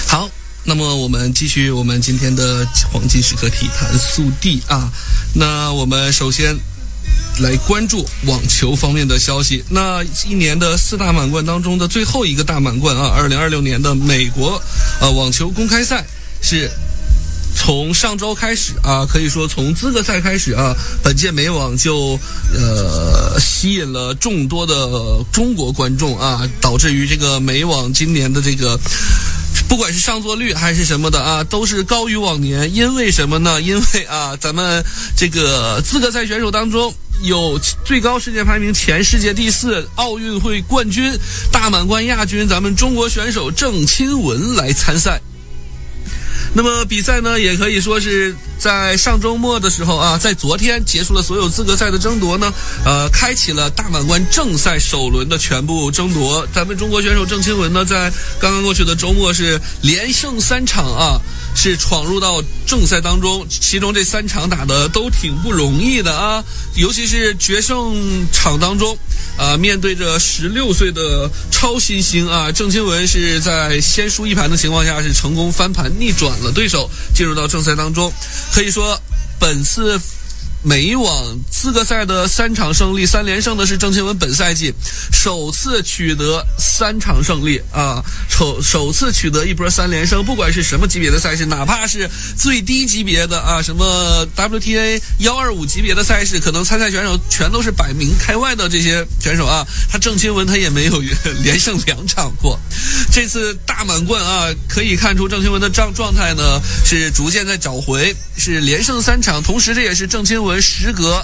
好，那么我们继续我们今天的黄金时刻体坛速递啊。那我们首先来关注网球方面的消息。那一年的4大满贯当中的最后一个大满贯啊，2026年的美国网球公开赛是从上周开始啊，可以说从资格赛开始啊，本届美网就吸引了众多的中国观众啊，导致于这个美网今年的这个不管是上座率还是什么的啊，都是高于往年。因为什么呢？因为啊，咱们这个资格赛选手当中有最高世界排名前世界第4、奥运会冠军、大满贯亚军，咱们中国选手郑钦文来参赛。那么比赛呢，也可以说是在上周末的时候啊，在昨天结束了所有资格赛的争夺呢，开启了大满贯正赛首轮的全部争夺。咱们中国选手郑钦文呢，在刚刚过去的周末是连胜3场啊，是闯入到正赛当中，其中这3场打的都挺不容易的啊，尤其是决胜场当中面对着16岁的超新星啊，郑钦文是在先输一盘的情况下是成功翻盘逆转了对手，进入到正赛当中。可以说本次美网资格赛的3场胜利3连胜的是郑钦文本赛季首次取得3场胜利啊，首次取得一波3连胜。不管是什么级别的赛事，哪怕是最低级别的啊，什么 WTA 125级别的赛事，可能参赛选手全都是百名开外的这些选手啊，他郑钦文他也没有连胜2场过。这次大满贯啊，可以看出郑钦文的状态呢是逐渐在找回，是连胜3场，同时这也是郑钦文时隔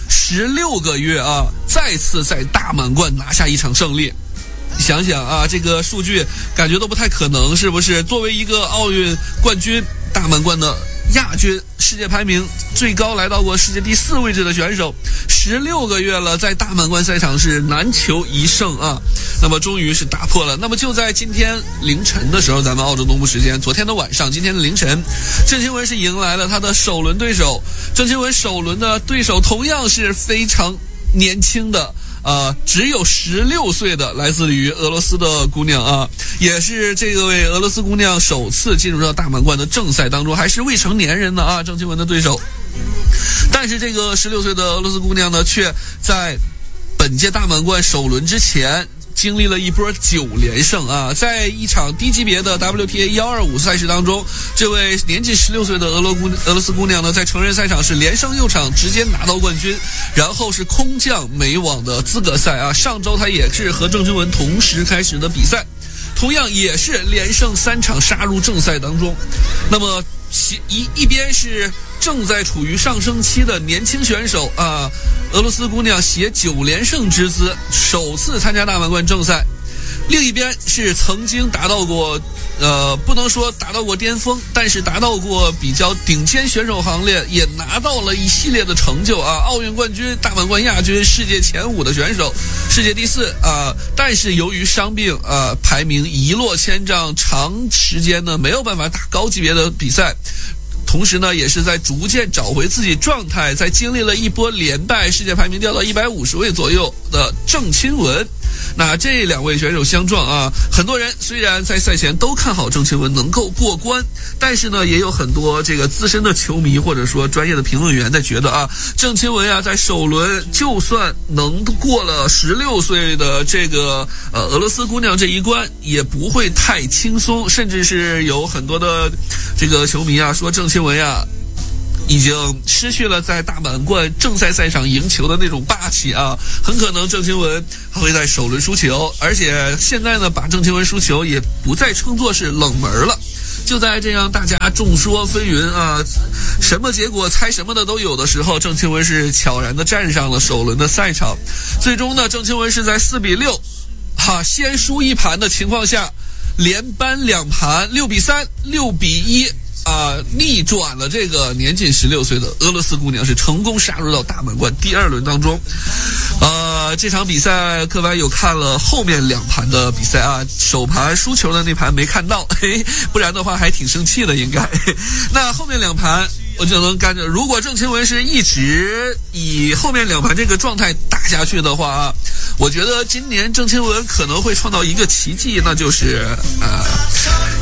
16个月啊，再次在大满贯拿下一场胜利。想想啊，这个数据感觉都不太可能，是不是？作为一个奥运冠军、大满贯的亚军，世界排名最高来到过世界第4位置的选手，16个月了，在大满贯赛场是难求一胜啊。那么终于是打破了。那么就在今天凌晨的时候，咱们澳洲东部时间昨天的晚上，今天的凌晨，郑钦文是迎来了他的首轮对手。郑钦文首轮的对手同样是非常年轻的只有16岁的来自于俄罗斯的姑娘啊，也是这位俄罗斯姑娘首次进入到大满贯的正赛当中，还是未成年人呢啊，郑钦文的对手。但是这个16岁的俄罗斯姑娘呢，却在本届大满贯首轮之前经历了一波9连胜啊！在一场低级别的 WTA 125赛事当中，这位年仅16岁的俄罗斯姑娘呢，在成人赛场是连胜6场，直接拿到冠军，然后是空降美网的资格赛啊！上周她也是和郑钦文同时开始的比赛，同样也是连胜3场杀入正赛当中。那么一边是正在处于上升期的年轻选手啊，俄罗斯姑娘携9连胜之姿首次参加大满贯正赛。另一边是曾经达到过不能说达到过巅峰，但是达到过比较顶尖选手行列，也拿到了一系列的成就啊，奥运冠军、大满贯亚军、世界前5的选手，世界第4啊，但是由于伤病排名一落千丈，长时间呢没有办法打高级别的比赛。同时呢，也是在逐渐找回自己状态，在经历了一波连败，世界排名掉到150位左右的郑钦文。那这2位选手相撞啊，很多人虽然在赛前都看好郑钦文能够过关，但是呢，也有很多这个资深的球迷或者说专业的评论员在觉得啊，郑钦文啊，在首轮就算能过了16岁的这个俄罗斯姑娘这一关，也不会太轻松，甚至是有很多的这个球迷啊说郑钦文呀已经失去了在大满贯正赛赛场赢球的那种霸气啊，很可能郑钦文会在首轮输球，而且现在呢，把郑钦文输球也不再称作是冷门了。就在这样大家众说纷纭啊，什么结果猜什么的都有的时候，郑钦文是悄然的站上了首轮的赛场。最终呢，郑钦文是在4比6先输一盘的情况下，连扳2盘，6比3、6比1。逆转了这个年仅16岁的俄罗斯姑娘，是成功杀入到大满贯第2轮当中。这场比赛柯白有看了后面2盘的比赛啊，首盘输球的那盘没看到，不然的话还挺生气的应该。那后面2盘我就能感觉，如果郑钦文是一直以后面2盘这个状态打下去的话啊，我觉得今年郑钦文可能会创造一个奇迹，那就是100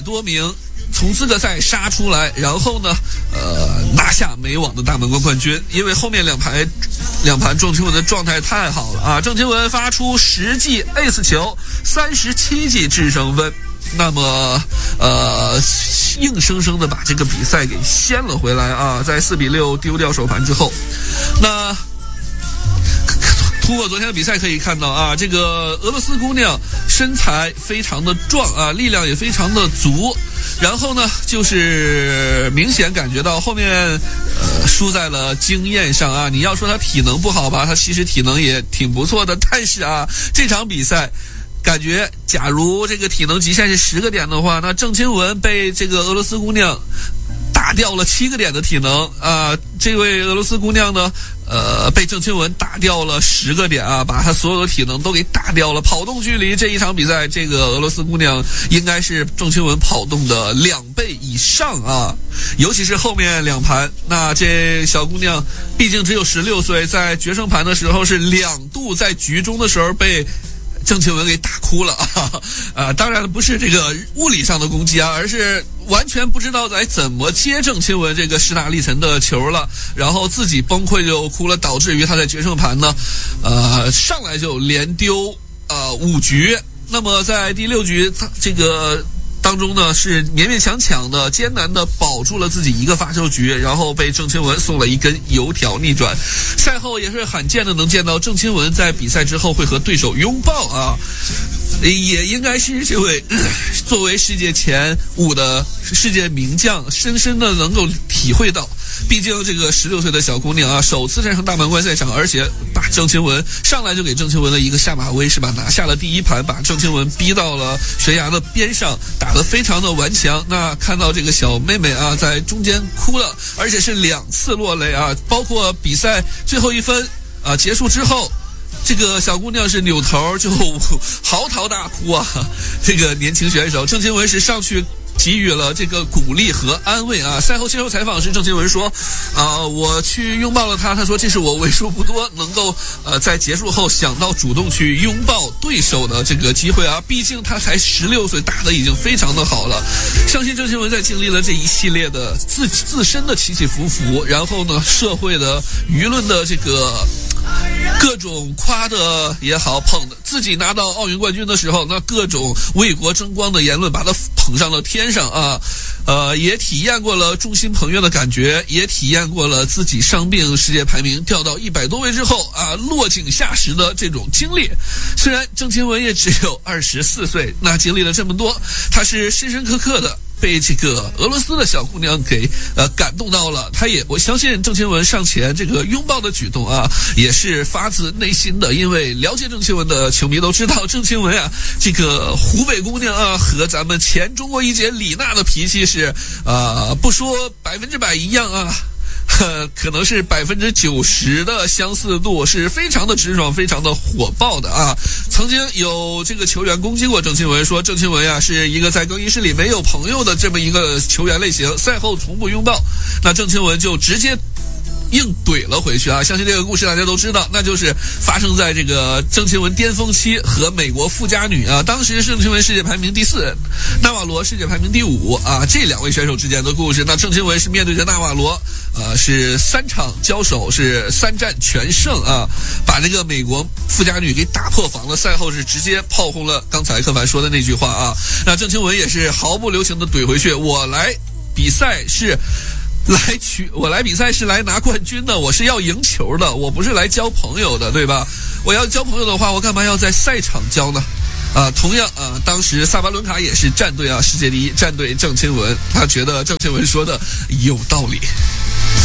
多名从资格赛杀出来，然后呢，拿下美网的大满贯冠军。因为后面两盘郑钦文的状态太好了啊！郑钦文发出10记 ace 球，37记制胜分，那么硬生生的把这个比赛给掀了回来啊！在4-6丢掉首盘之后，那通过昨天的比赛可以看到啊，这个俄罗斯姑娘身材非常的壮啊，力量也非常的足。然后呢，就是明显感觉到后面输在了经验上啊。你要说她体能不好吧，她其实体能也挺不错的，但是啊，这场比赛感觉假如这个体能极限是10个点的话，那郑钦文被这个俄罗斯姑娘打掉了7个点的体能啊。这位俄罗斯姑娘呢，被郑钦文打掉了10个点啊，把她所有的体能都给打掉了。跑动距离这一场比赛，这个俄罗斯姑娘应该是郑钦文跑动的2倍以上啊，尤其是后面2盘。那这小姑娘毕竟只有16岁，在决胜盘的时候是2度在局中的时候被郑钦文给打哭了啊！当然不是这个物理上的攻击啊，而是完全不知道该怎么接郑钦文这个势大力沉的球了，然后自己崩溃就哭了，导致于他在决胜盘呢，上来就连丢5局。那么在第6局，他这个当中呢是勉勉强强的艰难的保住了自己一个发球局，然后被郑钦文送了一根油条逆转。赛后也是罕见的能见到郑钦文在比赛之后会和对手拥抱啊，也应该是这位作为世界前5的世界名将深深的能够体会到，毕竟这个16岁的小姑娘啊，首次站上大满贯赛场，而且把郑钦文上来就给郑钦文的一个下马威，是吧？拿下了第1盘，把郑钦文逼到了悬崖的边上，打得非常的顽强。那看到这个小妹妹啊，在中间哭了，而且是2次落泪啊，包括比赛最后1分结束之后，这个小姑娘是扭头就嚎啕大哭啊！这个年轻选手郑钦文是上去给予了这个鼓励和安慰啊。赛后接受采访时，郑钦文说我去拥抱了她，他说这是我为数不多能够在结束后想到主动去拥抱对手的这个机会啊，毕竟他才16岁，打得已经非常的好了。相信郑钦文在经历了这一系列的自身的起起伏伏，然后呢社会的舆论的这个各种夸的也好，捧的，自己拿到奥运冠军的时候，那各种为国争光的言论把他捧上了天上啊。也体验过了众星捧月的感觉，也体验过了自己伤病世界排名掉到100多位之后啊落井下石的这种经历。虽然郑钦文也只有24岁，那经历了这么多，他是深深刻刻的被这个俄罗斯的小姑娘给感动到了。我相信郑钦文上前这个拥抱的举动啊，也是发自内心的。因为了解郑钦文的球迷都知道，郑钦文啊，这个湖北姑娘啊，和咱们前中国一姐李娜的脾气是不说100%一样啊，可能是90%的相似度，是非常的直爽，非常的火爆的啊。曾经有这个球员攻击过郑钦文，说郑钦文呀是一个在更衣室里没有朋友的这么一个球员类型，赛后从不拥抱。那郑钦文就直接硬怼了回去啊！相信这个故事大家都知道，那就是发生在这个郑钦文巅峰期和美国富家女啊，当时郑钦文世界排名第4，纳瓦罗世界排名第5啊，这2位选手之间的故事。那郑钦文是面对着纳瓦罗，是3场交手是3战全胜啊，把这个美国富家女给打破防了。赛后是直接炮轰了刚才柯凡说的那句话啊。那郑钦文也是毫不留情的怼回去，我来比赛是来拿冠军的，我是要赢球的，我不是来交朋友的，对吧？我要交朋友的话，我干嘛要在赛场交呢？同样当时萨巴伦卡也是站队世界第1，站队郑钦文，他觉得郑钦文说的有道理。